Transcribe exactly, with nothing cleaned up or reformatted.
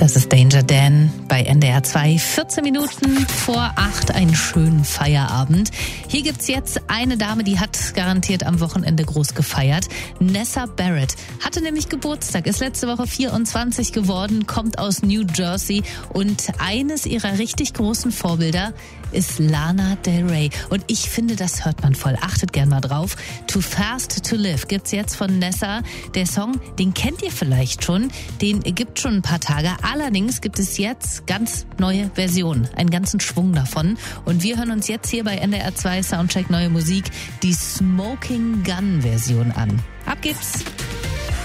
Das ist Danger Dan bei N D R zwei. vierzehn Minuten vor acht, einen schönen Feierabend. Hier gibt's jetzt eine Dame, die hat garantiert am Wochenende groß gefeiert. Nessa Barrett hatte nämlich Geburtstag, ist letzte Woche vierundzwanzig geworden, kommt aus New Jersey und eines ihrer richtig großen Vorbilder ist Lana Del Rey. Und ich finde, das hört man voll. Achtet gern mal drauf. Too Fast to Live gibt's jetzt von Nessa. Der Song, den kennt ihr vielleicht schon. Den gibt schon ein paar Tage. Allerdings gibt es jetzt ganz neue Versionen. Einen ganzen Schwung davon. Und wir hören uns jetzt hier bei N D R zwei Soundcheck Neue Musik die Smoking Gun Version an. Ab geht's!